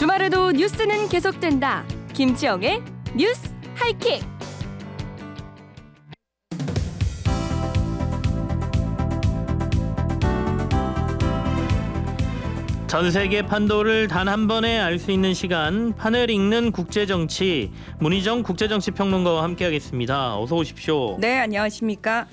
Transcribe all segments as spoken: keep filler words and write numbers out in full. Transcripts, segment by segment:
주말에도 뉴스는 계속된다. 김치영의 뉴스 하이킥. 전 세계 판도를 단 한 번에 알 수 있는 시간, 판을 읽는 국제정치, 문희정 국제정치평론가와 함께하겠습니다. 어서 오십시오. 네, 안녕하십니까.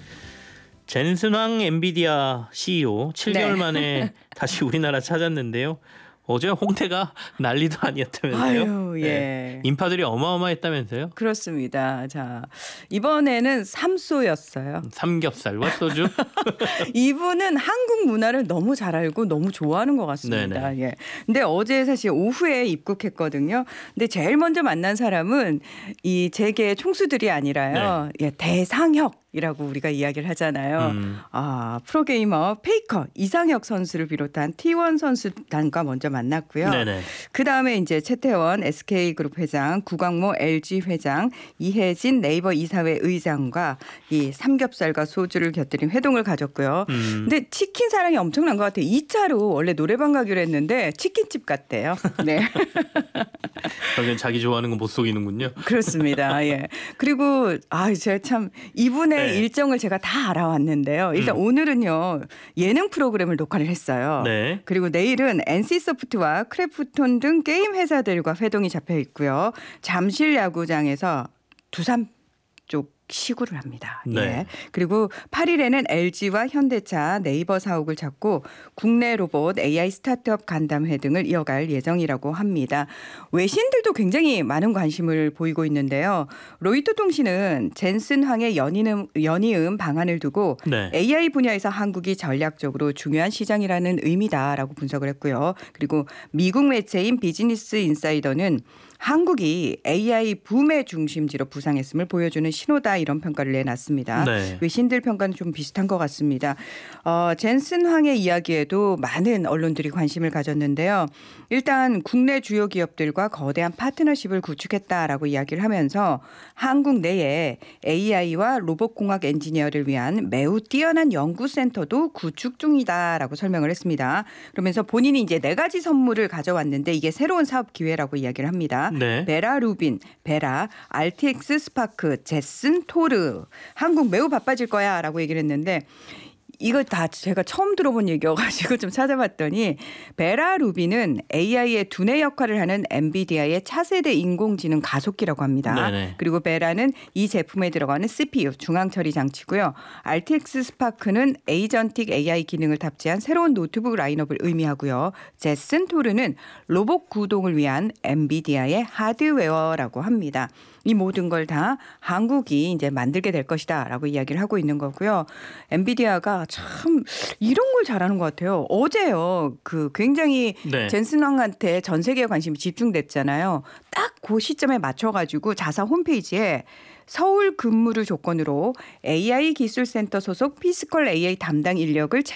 젠슨황 엔비디아 씨이오 칠 개월 네. 만에 다시 우리나라 찾았는데요. 어제 홍대가 난리도 아니었다면서요? 아유, 예. 네. 인파들이 어마어마했다면서요? 그렇습니다. 자, 이번에는 삼소였어요. 삼겹살과 소주? 이분은 한국 문화를 너무 잘 알고 너무 좋아하는 것 같습니다. 네네. 예. 근데 어제 사실 오후에 입국했거든요. 근데 제일 먼저 만난 사람은 이 재계 총수들이 아니라요. 네. 예, 대상혁. 이라고 우리가 이야기를 하잖아요. 음. 아, 프로게이머 페이커 이상혁 선수를 비롯한 티 원 선수단과 먼저 만났고요. 네네. 그다음에 이제 최태원 에스케이그룹 회장, 구광모 엘지 회장, 이혜진 네이버 이사회 의장과 이 삼겹살과 소주를 곁들인 회동을 가졌고요. 음. 근데 치킨 사랑이 엄청난 것 같아요. 이 차로 원래 노래방 가기로 했는데 치킨집 갔대요. 네. 그냥 자기 좋아하는 건 못 속이는군요. 그렇습니다. 예. 그리고 아, 제가 참 이분의 네. 일정을 제가 다 알아왔는데요. 일단 음. 오늘은요. 예능 프로그램을 녹화를 했어요. 네. 그리고 내일은 엔씨소프트와 크래프톤 등 게임 회사들과 회동이 잡혀 있고요. 잠실 야구장에서 두산 쪽 시구를 합니다. 네. 예. 그리고 팔 일에는 엘지와 현대차, 네이버 사옥을 찾고 국내 로봇 에이아이 스타트업 간담회 등을 이어갈 예정이라고 합니다. 외신들도 굉장히 많은 관심을 보이고 있는데요. 로이터 통신은 젠슨 황의 연이음, 연이음 방안을 두고 네. 에이아이 분야에서 한국이 전략적으로 중요한 시장이라는 의미다라고 분석을 했고요. 그리고 미국 매체인 비즈니스 인사이더는 한국이 에이아이 붐의 중심지로 부상했음을 보여주는 신호다 이런 평가를 내놨습니다. 네. 외신들 평가는 좀 비슷한 것 같습니다. 어, 젠슨 황의 이야기에도 많은 언론들이 관심을 가졌는데요. 일단 국내 주요 기업들과 거대한 파트너십을 구축했다라고 이야기를 하면서 한국 내에 에이아이와 로봇공학 엔지니어를 위한 매우 뛰어난 연구센터도 구축 중이다라고 설명을 했습니다. 그러면서 본인이 이제 네 가지 선물을 가져왔는데 이게 새로운 사업 기회라고 이야기를 합니다. 네. 베라 루빈, 베라, 알티엑스 스파크, 제슨, 토르. 한국 매우 바빠질 거야 라고 얘기를 했는데 이거 다 제가 처음 들어본 얘기여가지고 좀 찾아봤더니 베라 루빈은 에이아이의 두뇌 역할을 하는 엔비디아의 차세대 인공지능 가속기라고 합니다. 네네. 그리고 베라는 이 제품에 들어가는 씨피유 중앙처리 장치고요. 알티엑스 스파크는 에이전틱 에이아이 기능을 탑재한 새로운 노트북 라인업을 의미하고요. 제슨 토르는 로봇 구동을 위한 엔비디아의 하드웨어라고 합니다. 이 모든 걸 다 한국이 이제 만들게 될 것이다라고 이야기를 하고 있는 거고요. 엔비디아가 참 이런 걸 잘하는 것 같아요. 어제요, 그 굉장히 네. 젠슨 황한테 전 세계의 관심이 집중됐잖아요. 딱 그 시점에 맞춰가지고 자사 홈페이지에 서울 근무를 조건으로 에이아이 기술센터 소속 피지컬 에이아이 담당 인력을